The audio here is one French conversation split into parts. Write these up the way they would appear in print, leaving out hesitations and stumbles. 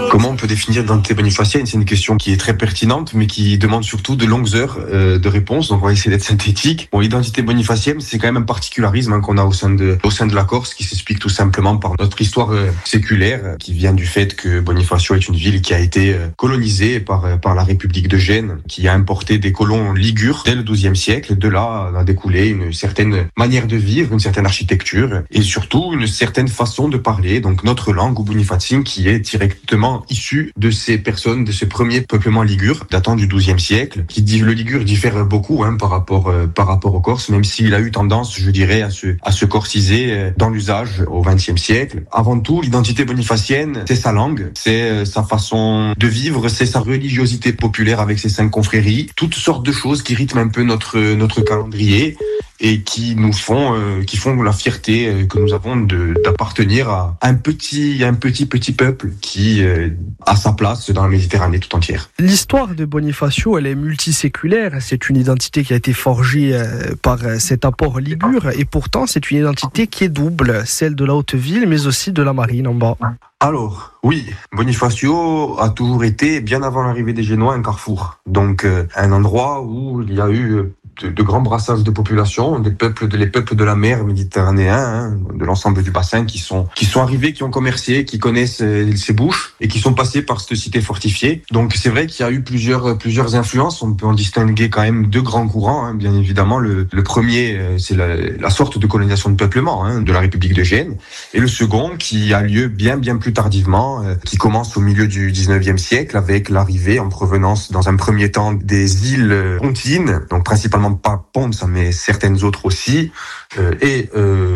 Comment on peut définir l'identité bonifatienne? C'est une question qui est très pertinente, mais qui demande surtout de longues heures de réponse. Donc, on va essayer d'être synthétique. Bon, l'identité bonifatienne, c'est quand même un particularisme qu'on a au sein de la Corse, qui s'explique tout simplement par notre histoire séculaire, qui vient du fait que Bonifacio est une ville qui a été colonisée par la République de Gênes, qui a importé des colons ligures dès le XIIe siècle. De là a découlé une certaine manière de vivre, une certaine architecture, et surtout une certaine façon de parler. Donc, notre langue, ou bonifatine, qui est directement issue de ces personnes, de ce premier peuplement ligure, datant du XIIe siècle, qui dit le ligure diffère beaucoup par rapport au Corse, même s'il a eu tendance, je dirais, à se corsiser dans l'usage au XXe siècle. Avant tout, l'identité bonifacienne, c'est sa langue, c'est sa façon de vivre, c'est sa religiosité populaire avec ses 5 confréries, toutes sortes de choses qui rythment un peu notre calendrier et qui font la fierté que nous avons d'appartenir à un petit peuple qui a sa place dans la Méditerranée tout entière. L'histoire de Bonifacio, elle est multiséculaire. C'est une identité qui a été forgée par cet apport ligure, et pourtant c'est une identité qui est double, celle de la Haute-Ville mais aussi de la Marine en bas. Alors, oui, Bonifacio a toujours été, bien avant l'arrivée des Génois, un carrefour. Donc, un endroit où il y a eu de grands brassages de population, les peuples de la mer méditerranéen, de l'ensemble du bassin, qui sont arrivés, qui ont commercé, qui connaissent ces bouches et qui sont passés par cette cité fortifiée. Donc, c'est vrai qu'il y a eu plusieurs influences. On peut en distinguer quand même 2 grands courants, bien évidemment. Le premier, c'est la sorte de colonisation de peuplement de la République de Gênes, et le second, qui a lieu bien plus tardivement, qui commence au milieu du 19e siècle avec l'arrivée en provenance dans un premier temps des îles pontines, donc principalement pas Ponce mais certaines autres aussi, et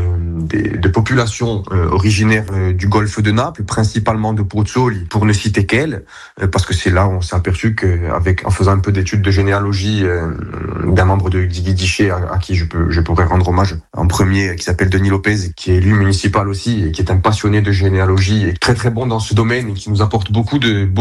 de populations originaires du golfe de Naples, principalement de Pozzuoli, pour ne citer qu'elles, parce que c'est là où on s'est aperçu en faisant un peu d'études de généalogie d'un membre de Guidiché à qui je pourrais rendre hommage en premier, qui s'appelle Denis Lopez, qui est élu municipal aussi et qui est un passionné de généalogie et très très bon dans ce domaine et qui nous apporte beaucoup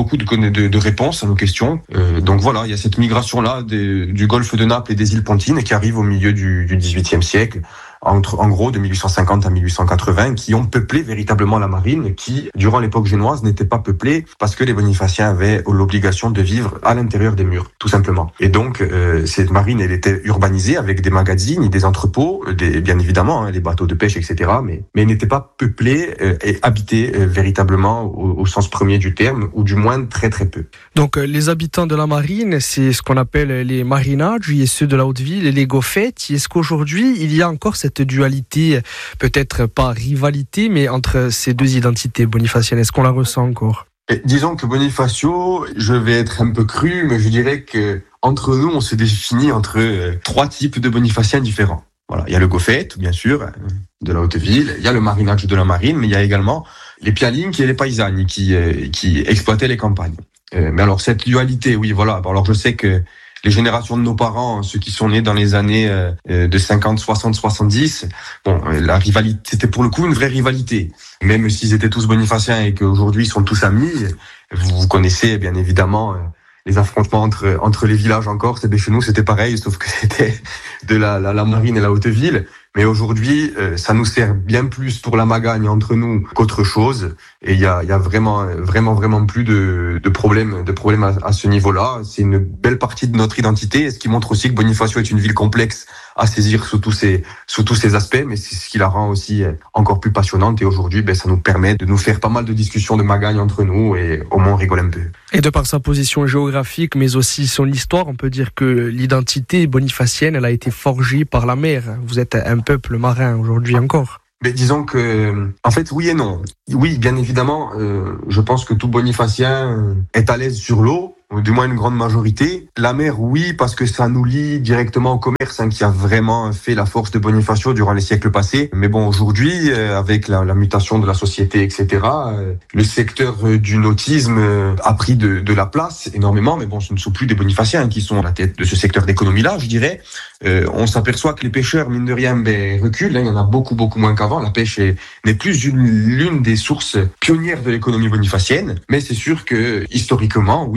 de réponses à nos questions. Donc voilà, il y a cette migration là du golfe de Naples et des îles Pontines qui arrive au milieu du XVIIIe siècle, en gros de 1850 à 1880, qui ont peuplé véritablement la marine, qui, durant l'époque génoise, n'était pas peuplée parce que les Bonifaciens avaient l'obligation de vivre à l'intérieur des murs, tout simplement. Et donc, cette marine, elle était urbanisée avec des magazines, des entrepôts, bien évidemment, les bateaux de pêche, etc., mais elle n'était pas peuplée et habitée véritablement au sens premier du terme, ou du moins très très peu. Donc, les habitants de la marine, c'est ce qu'on appelle les marinaggi, et ceux de la Haute-Ville, les Goffetti. Est-ce qu'aujourd'hui, il y a encore cette dualité, peut-être pas rivalité, mais entre ces 2 identités bonifaciennes? Est-ce qu'on la ressent encore? Disons que Bonifacio, je vais être un peu cru, mais je dirais que entre nous, on se définit entre 3 types de Bonifaciens différents. Voilà, il y a le Goffet, bien sûr, de la Haute-Ville, il y a le marinage de la marine, mais il y a également les Pialinchi et les Paesani qui exploitaient les campagnes. Mais alors cette dualité, oui, voilà. Alors je sais que les générations de nos parents, ceux qui sont nés dans les années de 50, 60, 70, la rivalité, c'était pour le coup une vraie rivalité. Même s'ils étaient tous bonifaciens et qu'aujourd'hui ils sont tous amis, vous connaissez bien évidemment les affrontements entre les villages en Corse. Et chez nous c'était pareil, sauf que c'était de la marine et la Haute-Ville. Mais aujourd'hui, ça nous sert bien plus pour la magagne entre nous qu'autre chose. Et il y a vraiment plus de problèmes à ce niveau-là. C'est une belle partie de notre identité, ce qui montre aussi que Bonifacio est une ville complexe à saisir sous tous ces aspects, mais c'est ce qui la rend aussi encore plus passionnante. Et aujourd'hui, ça nous permet de nous faire pas mal de discussions de magagne entre nous, et au moins on rigole un peu. Et de par sa position géographique, mais aussi son histoire, on peut dire que l'identité bonifacienne, elle a été forgée par la mer. Vous êtes un peuple marin aujourd'hui encore. Mais disons que, en fait, oui et non. Oui, bien évidemment, je pense que tout bonifacien est à l'aise sur l'eau, ou du moins une grande majorité. La mer, oui, parce que ça nous lie directement au commerce, qui a vraiment fait la force de Bonifacio durant les siècles passés. Mais bon, aujourd'hui, avec la mutation de la société, etc., le secteur du nautisme a pris de la place énormément. Mais bon, ce ne sont plus des bonifaciens qui sont à la tête de ce secteur d'économie-là, je dirais. On s'aperçoit que les pêcheurs, mine de rien, reculent. Il y en a beaucoup moins qu'avant. La pêche n'est plus l'une des sources pionnières de l'économie bonifacienne. Mais c'est sûr que, historiquement, oui, Bonifacio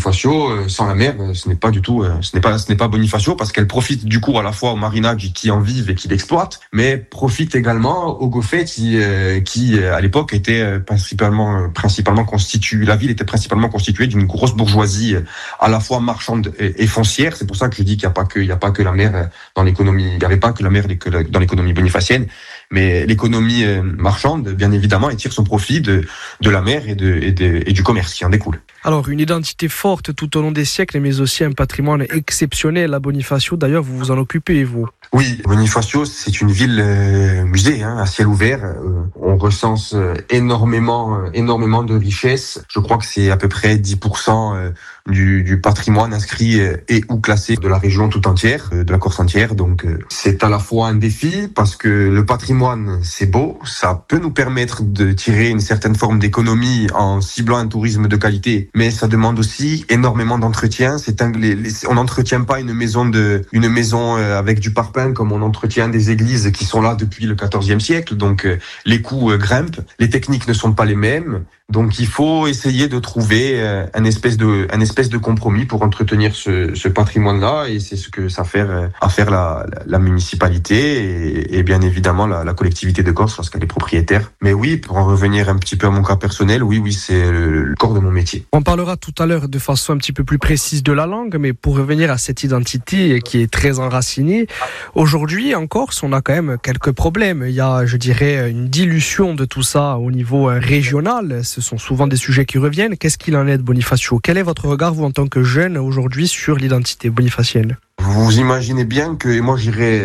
Bonifacio, sans la mer, ce n'est pas Bonifacio, parce qu'elle profite du coup à la fois au marinage qui en vivent et qui l'exploitent, mais profite également au Goffet qui à l'époque était principalement constituée, la ville était principalement constituée d'une grosse bourgeoisie à la fois marchande et foncière. C'est pour ça que je dis qu'il n'y a pas que la mer dans l'économie, il n'y avait pas que la mer dans l'économie bonifacienne, mais l'économie marchande, bien évidemment, elle tire son profit de la mer et du commerce qui en découle. Alors, une identité forte tout au long des siècles, mais aussi un patrimoine exceptionnel à Bonifacio. D'ailleurs, vous vous en occupez, vous? Oui, Bonifacio, c'est une ville musée, à ciel ouvert. On recense énormément de richesses. Je crois que c'est à peu près 10% du patrimoine inscrit et ou classé de la région tout entière, de la Corse entière. Donc, c'est à la fois un défi parce que le patrimoine, c'est beau. Ça peut nous permettre de tirer une certaine forme d'économie en ciblant un tourisme de qualité, mais ça demande aussi énormément d'entretien. On n'entretient pas une maison avec du parpaing comme on entretient des églises qui sont là depuis le XIVe siècle. Donc les coûts grimpent, les techniques ne sont pas les mêmes. Donc il faut essayer de trouver un espèce de compromis pour entretenir ce patrimoine-là, et c'est ce que ça fait à faire la municipalité et bien évidemment la collectivité de Corse lorsqu'elle est propriétaire. Mais oui, pour en revenir un petit peu à mon cas personnel, oui, c'est le corps de mon métier. On parlera tout à l'heure de façon un petit peu plus précise de la langue, mais pour revenir à cette identité qui est très enracinée, aujourd'hui en Corse, on a quand même quelques problèmes. Il y a, je dirais, une dilution de tout ça au niveau régional. Ce sont souvent des sujets qui reviennent. Qu'est-ce qu'il en est de Bonifacio? Quel est votre regard, vous, en tant que jeune, aujourd'hui, sur l'identité bonifacienne? Vous imaginez bien que moi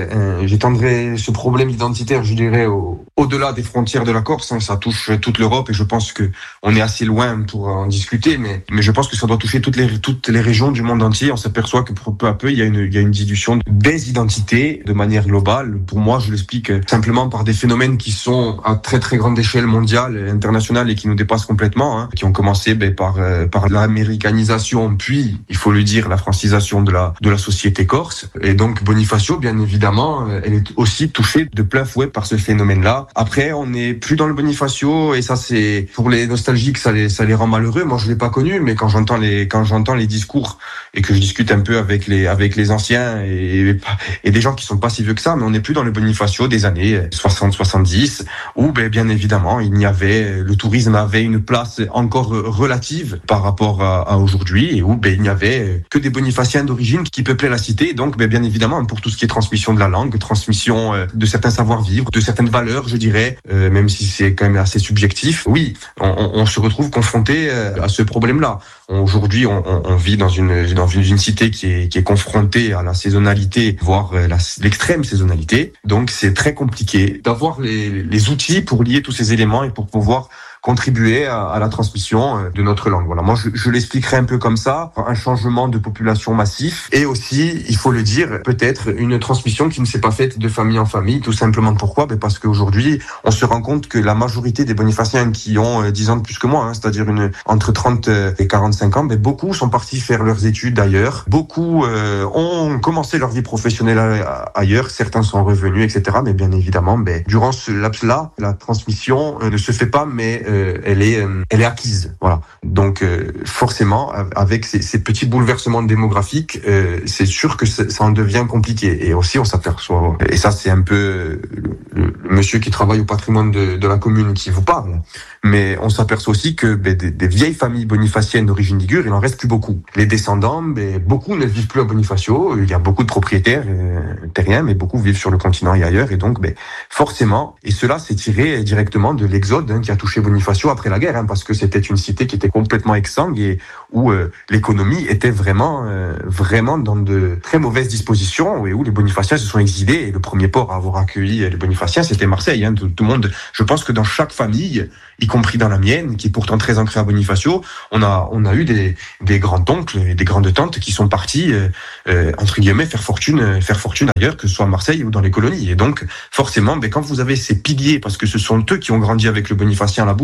j'étendrai ce problème identitaire, je dirais, au-delà des frontières de la Corse. Ça touche toute l'Europe et je pense que on est assez loin pour en discuter, mais je pense que ça doit toucher toutes les régions du monde entier. On s'aperçoit que peu à peu il y a une dilution des identités de manière globale. Pour moi, je l'explique simplement par des phénomènes qui sont à très très grande échelle mondiale et internationale et qui nous dépassent complètement, qui ont commencé par l'américanisation, puis il faut le dire, la francisation de la société corse. Et donc Bonifacio, bien évidemment, elle est aussi touchée de plein fouet par ce phénomène-là. Après, on n'est plus dans le Bonifacio, et ça, c'est pour les nostalgiques, ça les rend malheureux. Moi, je l'ai pas connu, mais quand j'entends les discours et que je discute un peu avec les anciens et des gens qui sont pas si vieux que ça, mais on n'est plus dans le Bonifacio des années 60-70 où bien évidemment le tourisme avait une place encore relative par rapport à aujourd'hui, et où il n'y avait que des Bonifaciens d'origine qui peuplaient la cité. Donc bien évidemment, pour tout ce qui est transmission de la langue, transmission de certains savoir-vivre, de certaines valeurs, je dirais, même si c'est quand même assez subjectif, oui, on se retrouve confronté à ce problème-là. Aujourd'hui, on vit dans une cité qui est confrontée à la saisonnalité, voire l'extrême saisonnalité. Donc c'est très compliqué d'avoir les outils pour lier tous ces éléments et pour pouvoir contribuer à la transmission de notre langue. Voilà, moi je l'expliquerai un peu comme ça, un changement de population massif, et aussi, il faut le dire, peut-être une transmission qui ne s'est pas faite de famille en famille, tout simplement. Pourquoi ? Parce qu'aujourd'hui, on se rend compte que la majorité des Bonifaciens qui ont 10 ans de plus que moi, c'est-à-dire entre 30 et 45 ans, beaucoup sont partis faire leurs études ailleurs, beaucoup ont commencé leur vie professionnelle ailleurs, certains sont revenus, etc. Mais bien évidemment, durant ce laps-là, la transmission ne se fait pas, mais elle est acquise. Voilà. Donc forcément, avec ces petits bouleversements démographiques, c'est sûr que ça en devient compliqué. Et aussi, on s'aperçoit, et ça c'est un peu le monsieur qui travaille au patrimoine de la commune qui vous parle, mais on s'aperçoit aussi que des vieilles familles bonifaciennes d'origine ligure, il en reste plus beaucoup. Les descendants, beaucoup ne vivent plus à Bonifacio. Il y a beaucoup de propriétaires terriens, mais beaucoup vivent sur le continent et ailleurs. Et donc, forcément, et cela s'est tiré directement de l'exode qui a touché Bonifacio après la guerre, parce que c'était une cité qui était complètement exsangue et où l'économie était vraiment dans de très mauvaises dispositions, et où les Bonifaciens se sont exilés. Et le premier port à avoir accueilli les Bonifaciens, c'était Marseille. Tout le monde, je pense que dans chaque famille, y compris dans la mienne, qui est pourtant très ancrée à Bonifacio, on a eu des grands-oncles et des grandes-tantes qui sont partis, entre guillemets, faire fortune ailleurs, que ce soit à Marseille ou dans les colonies. Et donc, forcément, quand vous avez ces piliers, parce que ce sont eux qui ont grandi avec le Bonifacien à la bouche,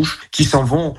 bouche, qui s'en vont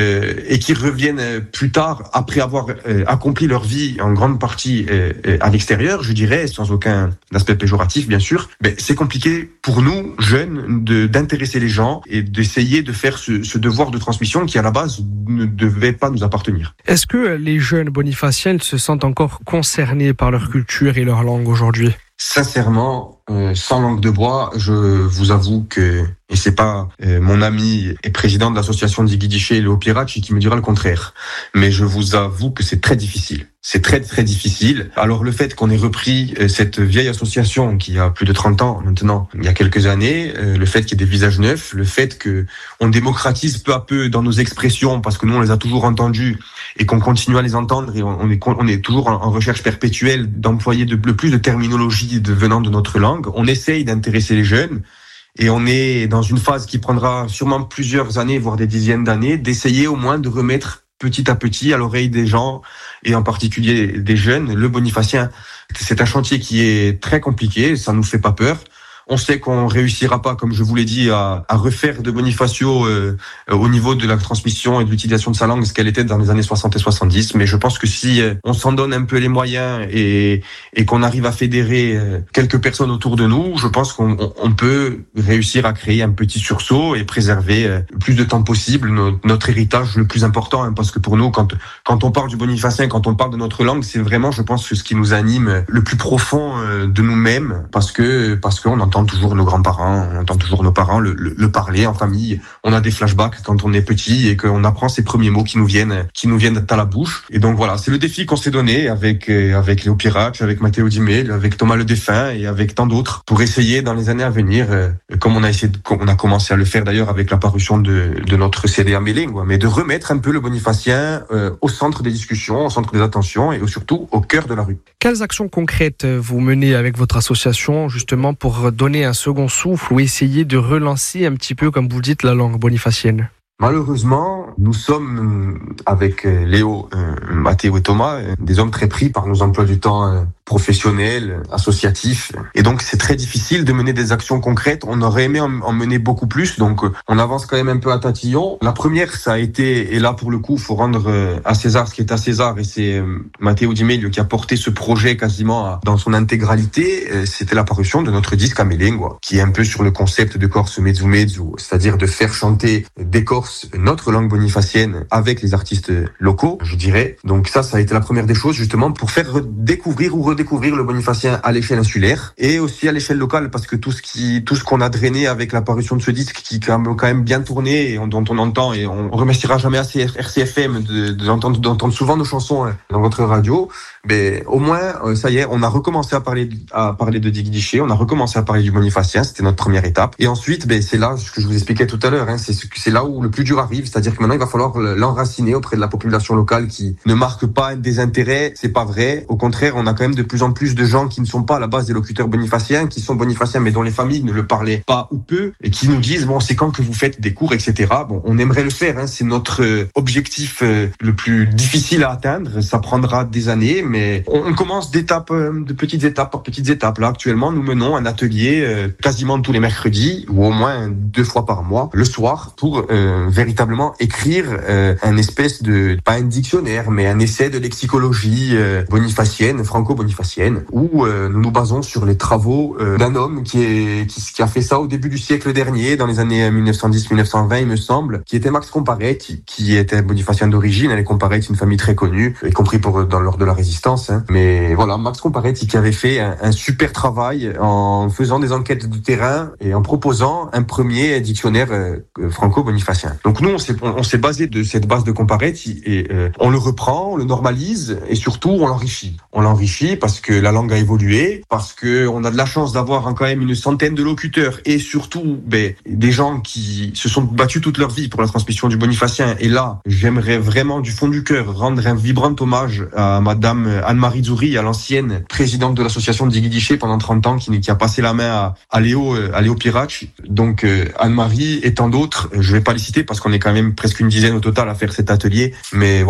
et qui reviennent plus tard après avoir accompli leur vie en grande partie à l'extérieur, je dirais, sans aucun aspect péjoratif bien sûr. Mais c'est compliqué pour nous jeunes d'intéresser les gens et d'essayer de faire ce devoir de transmission qui à la base ne devait pas nous appartenir. Est-ce que les jeunes bonifaciens se sentent encore concernés par leur culture et leur langue aujourd'hui ? Sincèrement, sans langue de bois, je vous avoue que, et c'est pas mon ami et président de l'association d'Iguidiché, Léo Piracci, qui me dira le contraire, mais je vous avoue que c'est très difficile. C'est très très difficile. Alors le fait qu'on ait repris cette vieille association qui a plus de 30 ans maintenant, il y a quelques années, le fait qu'il y ait des visages neufs, le fait que on démocratise peu à peu dans nos expressions parce que nous on les a toujours entendues et qu'on continue à les entendre et on est toujours en recherche perpétuelle d'employer le plus de terminologie venant de notre langue. On essaye d'intéresser les jeunes. Et on est dans une phase qui prendra sûrement plusieurs années, voire des dizaines d'années, d'essayer au moins de remettre petit à petit à l'oreille des gens, et en particulier des jeunes, le bonifacien. C'est un chantier qui est très compliqué, ça nous fait pas peur. On sait qu'on réussira pas, comme je vous l'ai dit, à refaire de Bonifacio au niveau de la transmission et de l'utilisation de sa langue ce qu'elle était dans les années 60 et 70. Mais je pense que si on s'en donne un peu les moyens et qu'on arrive à fédérer quelques personnes autour de nous, je pense qu'on peut réussir à créer un petit sursaut et préserver le plus de temps possible notre héritage le plus important. Hein, parce que pour nous, quand on parle du bonifacien, quand on parle de notre langue, c'est vraiment, je pense, ce qui nous anime le plus profond de nous-mêmes, parce qu'on entend toujours nos grands-parents, on entend toujours nos parents le parler en famille. On a des flashbacks quand on est petit et qu'on apprend ces premiers mots qui nous viennent à la bouche. Et donc voilà, c'est le défi qu'on s'est donné avec Léo Piracci, avec Matteo Dimel, avec Thomas Le Défunt et avec tant d'autres pour essayer dans les années à venir, comme on a commencé à le faire d'ailleurs avec la parution de notre CD Amelingua, mais de remettre un peu le bonifacien au centre des discussions, au centre des attentions et surtout au cœur de la rue. Quelles actions concrètes vous menez avec votre association justement pour donner un second souffle ou essayer de relancer un petit peu, comme vous dites, la langue bonifacienne? Malheureusement, nous sommes, avec Léo, Matteo et Thomas, des hommes très pris par nos emplois du temps professionnels, associatifs. Et donc, c'est très difficile de mener des actions concrètes. On aurait aimé en mener beaucoup plus. Donc, on avance quand même un peu à tatillon. La première, ça a été, et là, pour le coup, faut rendre à César ce qui est à César. Et c'est Matteo Dimel qui a porté ce projet quasiment dans son intégralité. C'était la parution de notre disque Amelingua, qui est un peu sur le concept de Corse Mezzu Mezzu, c'est-à-dire de faire chanter des Corses notre langue bonifacienne avec les artistes locaux, je dirais. Donc ça a été la première des choses, justement, pour faire découvrir ou redécouvrir le bonifacien à l'échelle insulaire et aussi à l'échelle locale, parce que tout ce qu'on a drainé avec la parution de ce disque qui a quand même bien tourné et dont on entend, et on remerciera jamais assez RCFM d'entendre souvent nos chansons dans votre radio. Mais au moins, ça y est, on a recommencé à parler de Diguidiché, on a recommencé à parler du bonifacien, c'était notre première étape. Et ensuite, c'est là ce que je vous expliquais tout à l'heure, c'est là où le plus dur arrive, c'est-à-dire que maintenant il va falloir l'enraciner auprès de la population locale qui ne marque pas un désintérêt, c'est pas vrai. Au contraire, on a quand même de plus en plus de gens qui ne sont pas à la base des locuteurs bonifaciens, qui sont bonifaciens mais dont les familles ne le parlaient pas ou peu, et qui nous disent c'est quand que vous faites des cours, etc. On aimerait le faire, c'est notre objectif le plus difficile à atteindre, ça prendra des années, mais on commence de petites étapes par petites étapes. Là, actuellement, nous menons un atelier quasiment tous les mercredis, ou au moins 2 fois par mois, le soir, pour véritablement écrire un espèce de, pas un dictionnaire, mais un essai de lexicologie bonifacienne, franco-bonifacienne, où nous nous basons sur les travaux d'un homme qui a fait ça au début du siècle dernier, dans les années 1910-1920, il me semble, qui était Max Comparetti, qui était un bonifacien d'origine. Les Comparetti, une famille très connue, y compris lors de la Résistance. Mais voilà, Max Comparetti qui avait fait un super travail en faisant des enquêtes de terrain et en proposant un premier dictionnaire franco-bonifacien. Donc nous, on s'est basé de cette base de Comparetti et on le reprend, on le normalise et surtout on l'enrichit. On l'enrichit parce que la langue a évolué, parce que on a de la chance d'avoir quand même une centaine de locuteurs et surtout des gens qui se sont battus toute leur vie pour la transmission du bonifacien. Et là, j'aimerais vraiment du fond du cœur rendre un vibrant hommage à Madame Anne-Marie Zouri, à l'ancienne présidente de l'association de Diguidiché pendant 30 ans, qui a passé la main à Léo Piracci. Donc Anne-Marie et tant d'autres, je vais pas les citer parce qu'on est quand même presque une dizaine au total à faire cet atelier, mais voilà, je voulais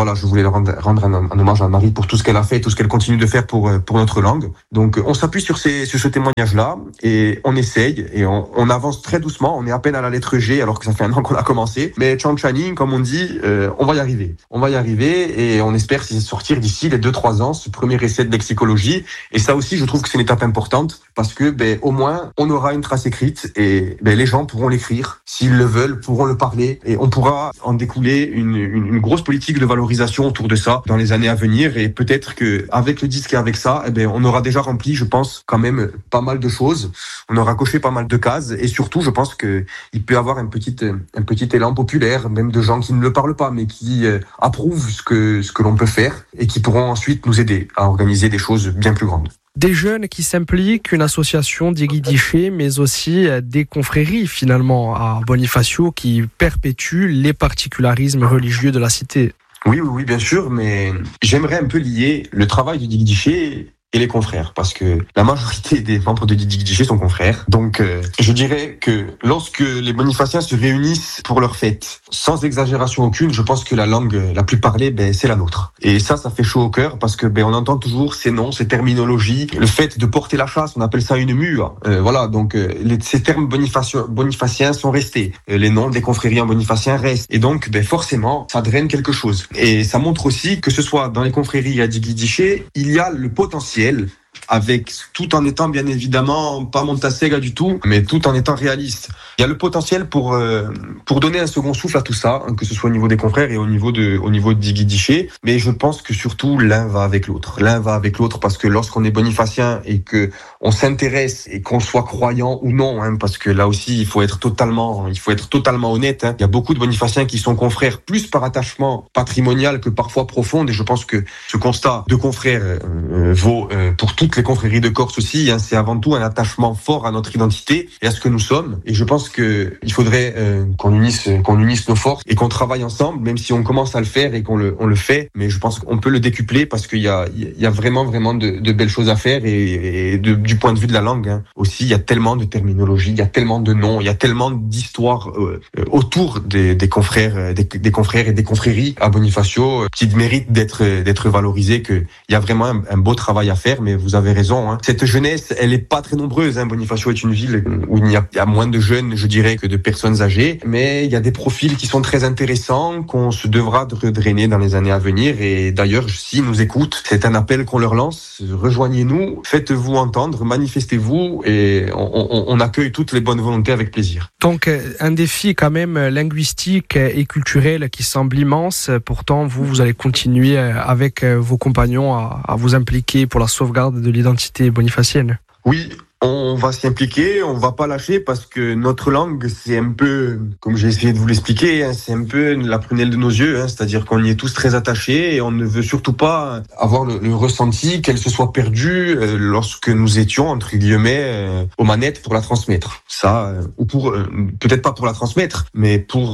rendre un hommage à Marie pour tout ce qu'elle a fait, tout ce qu'elle continue de faire pour notre langue. Donc on s'appuie sur ce témoignage-là et on essaye et on avance très doucement. On est à peine à la lettre G alors que ça fait un an qu'on a commencé. Mais Changchaning, comme on dit, on va y arriver. On va y arriver et on espère sortir d'ici les 2-3 ans ce premier essai de lexicologie. Et ça aussi, je trouve que c'est une étape importante parce que au moins on aura une trace écrite et les gens pourront l'écrire. S'ils le veulent, pourront le parler et on pourra en découler une grosse politique de valorisation autour de ça dans les années à venir. Et peut-être que avec le disque et avec ça, on aura déjà rempli, je pense, quand même pas mal de choses. On aura coché pas mal de cases et surtout, je pense que il peut y avoir un petit élan populaire, même de gens qui ne le parlent pas, mais qui approuvent ce que l'on peut faire et qui pourront ensuite nous aider à organiser des choses bien plus grandes. Des jeunes qui s'impliquent, une association d'Iguidiché, mais aussi des confréries finalement à Bonifacio qui perpétuent les particularismes religieux de la cité. Oui, bien sûr, mais j'aimerais un peu lier le travail de D'Iguidiché et les confrères, parce que la majorité des membres de D'Iguidiché sont confrères. Donc, je dirais que lorsque les bonifaciens se réunissent pour leur fête, sans exagération aucune, je pense que la langue la plus parlée, c'est la nôtre. Et ça fait chaud au cœur, parce que on entend toujours ces noms, ces terminologies, le fait de porter la chasse, on appelle ça une mue. Voilà, donc ces termes bonifaciens sont restés. Les noms des confréries en bonifacien restent. Et donc, forcément, ça draine quelque chose. Et ça montre aussi que ce soit dans les confréries à D'Iguidiché, il y a le potentiel avec tout en étant bien évidemment pas Montasega du tout, mais tout en étant réaliste. Il y a le potentiel pour donner un second souffle à tout ça, que ce soit au niveau des confrères et au niveau de D'Iguidiché, mais je pense que surtout l'un va avec l'autre. L'un va avec l'autre parce que lorsqu'on est bonifacien et que on s'intéresse et qu'on soit croyant ou non, parce que là aussi il faut être totalement honnête. Il y a beaucoup de bonifaciens qui sont confrères plus par attachement patrimonial que parfois profond, et je pense que ce constat de confrères vaut pour toutes les confréries de Corse aussi. C'est avant tout un attachement fort à notre identité et à ce que nous sommes. Et je pense que il faudrait qu'on unisse nos forces et qu'on travaille ensemble, même si on commence à le faire et qu'on le fait. Mais je pense qu'on peut le décupler parce qu'il y a vraiment de belles choses à faire et du point de vue de la langue aussi, il y a tellement de terminologie, il y a tellement de noms, il y a tellement d'histoires autour des confrères, des confrères et des confréries à Bonifacio qui méritent d'être valorisés. Que il y a vraiment un beau travail à faire. Mais vous avez raison. Cette jeunesse, elle est pas très nombreuse. Bonifacio est une ville où il y a moins de jeunes, je dirais, que de personnes âgées. Mais il y a des profils qui sont très intéressants qu'on se devra de redrainer dans les années à venir. Et d'ailleurs, s'ils nous écoutent, c'est un appel qu'on leur lance. Rejoignez-nous, faites-vous entendre, manifestez-vous et on accueille toutes les bonnes volontés avec plaisir. Donc, un défi quand même linguistique et culturel qui semble immense. Pourtant, vous allez continuer avec vos compagnons à vous impliquer pour la sauvegarde de l'identité bonifacienne. Oui, on va s'y impliquer, on va pas lâcher parce que notre langue, c'est un peu, comme j'ai essayé de vous l'expliquer, c'est un peu la prunelle de nos yeux, c'est-à-dire qu'on y est tous très attachés et on ne veut surtout pas avoir le ressenti qu'elle se soit perdue lorsque nous étions, entre guillemets, aux manettes pour la transmettre. Ça, ou pour, peut-être pas pour la transmettre, mais pour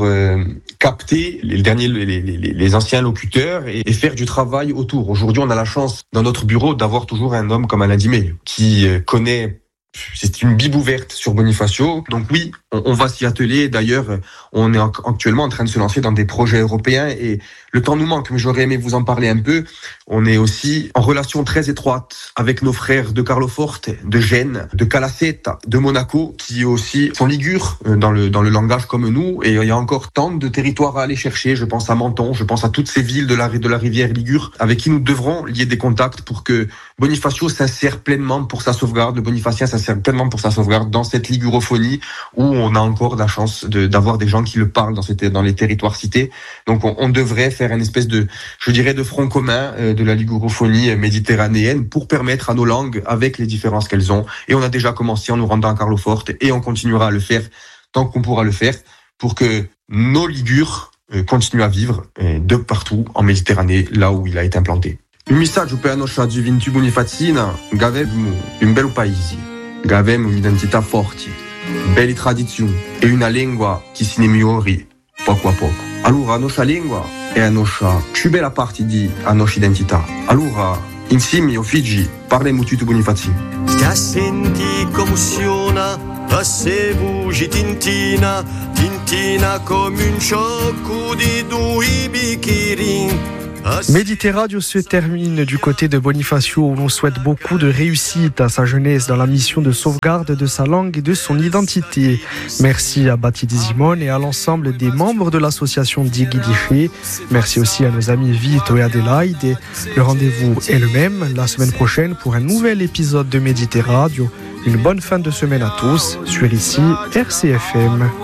capter les anciens locuteurs et faire du travail autour. Aujourd'hui, on a la chance dans notre bureau d'avoir toujours un homme comme Alain Dimé qui connaît. C'est une bible ouverte sur Bonifacio. Donc oui, on va s'y atteler. D'ailleurs, on est actuellement en train de se lancer dans des projets européens et le temps nous manque, mais j'aurais aimé vous en parler un peu. On est aussi en relation très étroite avec nos frères de Carloforte, de Gênes, de Calaceta, de Monaco, qui aussi sont ligures dans le langage comme nous. Et il y a encore tant de territoires à aller chercher. Je pense à Menton, je pense à toutes ces villes de la rivière Ligure avec qui nous devrons lier des contacts pour que Bonifacio s'insère pleinement pour sa sauvegarde. Le Bonifacien s'insère pleinement pour sa sauvegarde dans cette ligurophonie où on a encore la chance d'avoir des gens qui le parlent dans les territoires cités. Donc on devrait faire une espèce de front commun de la ligurophonie méditerranéenne pour permettre à nos langues, avec les différences qu'elles ont, et on a déjà commencé en nous rendant à Carloforte et on continuera à le faire tant qu'on pourra le faire pour que nos ligures continuent à vivre de partout en Méditerranée, là où il a été implanté. Un messaggio per la nostra gioventù bonifazzina, che avevamo un bel paese, che avevamo un'identità forte, belle tradizioni e una lingua che si ne migliori poco a poco. Allora la nostra lingua è la nostra più bella parte della nostra identità. Allora insieme, figli, parliamo tutto bonifazzino. Stia senti commoziona, a se voci tintina come un sciocco di due bicchieri. Méditer Radio se termine du côté de Bonifacio où l'on souhaite beaucoup de réussite à sa jeunesse dans la mission de sauvegarde de sa langue et de son identité. Merci à Baptiste Simone et à l'ensemble des membres de l'association Diguidiché. Merci aussi à nos amis Vito et Adélaïde. Le rendez-vous est le même la semaine prochaine pour un nouvel épisode de Méditer Radio. Une bonne fin de semaine à tous sur ici RCFM.